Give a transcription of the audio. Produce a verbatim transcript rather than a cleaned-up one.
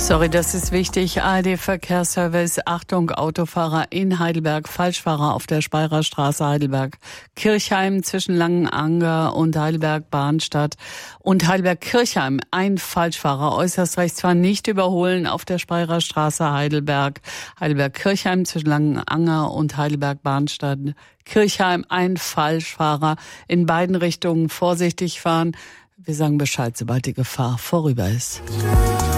Sorry, das ist wichtig. A R D-Verkehrsservice. Achtung, Autofahrer in Heidelberg. Falschfahrer auf der Speyerer Straße Heidelberg-Kirchheim zwischen Langenanger und Heidelberg-Bahnstadt. Und Heidelberg-Kirchheim. Ein Falschfahrer äußerst rechts fahren, nicht überholen auf der Speyerer Straße Heidelberg. Heidelberg-Kirchheim zwischen Langenanger und Heidelberg-Bahnstadt. Kirchheim, ein Falschfahrer. In beiden Richtungen vorsichtig fahren. Wir sagen Bescheid, sobald die Gefahr vorüber ist.